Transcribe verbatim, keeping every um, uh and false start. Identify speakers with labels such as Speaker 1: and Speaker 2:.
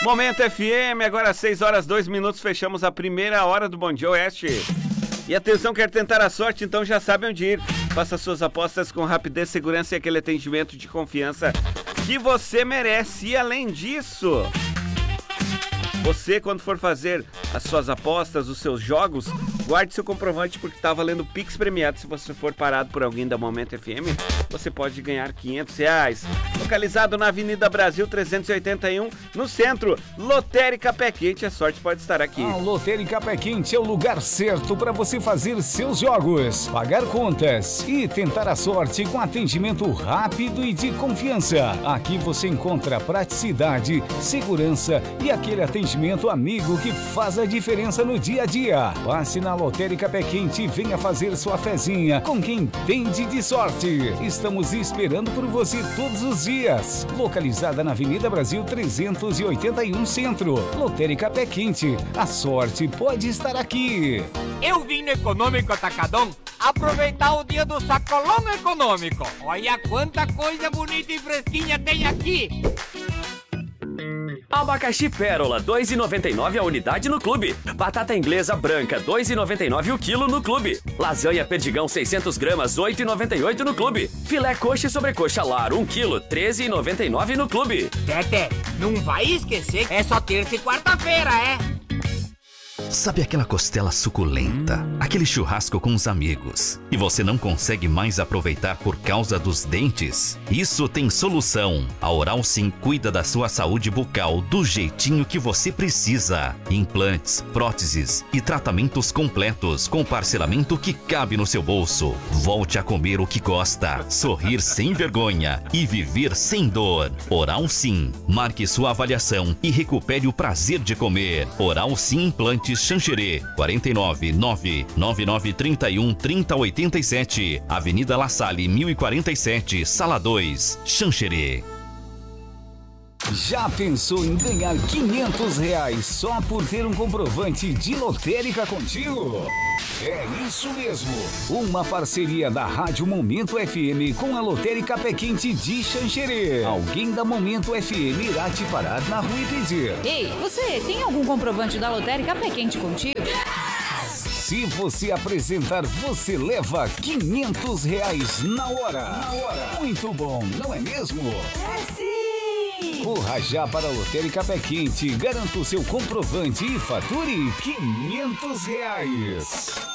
Speaker 1: Momento F M, agora às seis horas, dois minutos, fechamos a primeira hora do Bom Dia Oeste. E atenção, quer tentar a sorte? Então já sabe onde ir. Faça suas apostas com rapidez, segurança e aquele atendimento de confiança que você merece. E além disso, você, quando for fazer as suas apostas, os seus jogos, guarde seu comprovante porque tá valendo Pix premiado. Se você for parado por alguém da Momento F M, você pode ganhar quinhentos reais. Localizado na Avenida Brasil trezentos e oitenta e um, no centro, Lotérica Pé Quente, a sorte pode estar aqui.
Speaker 2: A Lotérica Pé Quente é o lugar certo para você fazer seus jogos, pagar contas e tentar a sorte com atendimento rápido e de confiança. Aqui você encontra praticidade, segurança e aquele atendimento amigo que faz a diferença no dia a dia. Passe na Lotérica Pé Quente e venha fazer sua fezinha com quem entende de sorte. Estamos esperando por você todos os dias. Localizada na Avenida Brasil trezentos e oitenta e um Centro. Lotérica Pé Quente. A sorte pode estar aqui.
Speaker 3: Eu vim no Econômico Atacadão aproveitar o dia do sacolão econômico. Olha quanta coisa bonita e fresquinha tem aqui.
Speaker 4: Abacaxi Pérola, dois reais e noventa e nove centavos a unidade no Clube. Batata inglesa branca, dois reais e noventa e nove centavos o quilo no Clube. Lasanha Perdigão seiscentos gramas, oito reais e noventa e oito centavos no Clube. Filé coxa e sobrecoxa lar, um quilo, treze reais e noventa e nove centavos no Clube.
Speaker 3: Tete, não vai esquecer, é só terça e quarta-feira, é?
Speaker 5: Sabe aquela costela suculenta, aquele churrasco com os amigos, e você não consegue mais aproveitar por causa dos dentes? Isso tem solução. A Oral Sim cuida da sua saúde bucal do jeitinho que você precisa. Implantes, próteses e tratamentos completos com parcelamento que cabe no seu bolso. Volte a comer o que gosta, sorrir sem vergonha e viver sem dor. Oral Sim. Marque sua avaliação e recupere o prazer de comer. Oral Sim Implantes Xanxerê, quarenta e nove, nove nove nove, trinta e um, trinta, oitenta e sete, Avenida La Salle, mil e quarenta e sete, Sala dois, Xanxerê.
Speaker 2: Já pensou em ganhar quinhentos reais só por ter um comprovante de lotérica contigo? É isso mesmo! Uma parceria da Rádio Momento F M com a Lotérica Pé Quente de Xanxerê. Alguém da Momento F M irá te parar na rua e pedir:
Speaker 6: Ei, você tem algum comprovante da Lotérica Pé Quente contigo?
Speaker 2: Se você apresentar, você leva quinhentos reais na hora. Na hora. Muito bom, não é mesmo?
Speaker 6: É sim!
Speaker 2: Corra já para a Lotérica Pé Quente, garanta o seu comprovante e fature quinhentos reais.